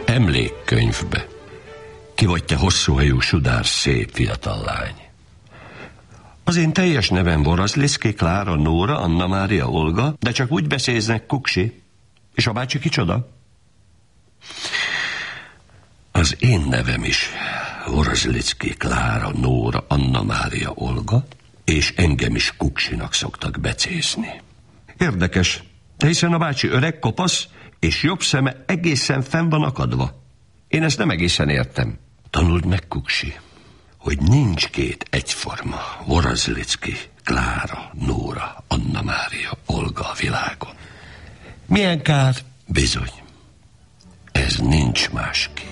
Emlékkönyvbe. Ki vagy te, hosszúhajú, sudár, szép fiatal lány? Az én teljes nevem Vorozlicki Klára Nóra Anna Mária Olga, de csak úgy beszélnek Kuksi. És a bácsi kicsoda? Az én nevem is Vorozlicki Klára Nóra Anna Mária Olga, és engem is Kuksinak szoktak becézni. Érdekes, hiszen a bácsi öreg, kopasz, és jobb szeme egészen fenn van akadva. Én ezt nem egészen értem. Tanuld meg, Kuksi, hogy nincs két egyforma Vorozlicki Klára Nóra Anna Mária Olga a világon. Milyen kár? Bizony, ez nincs másképp.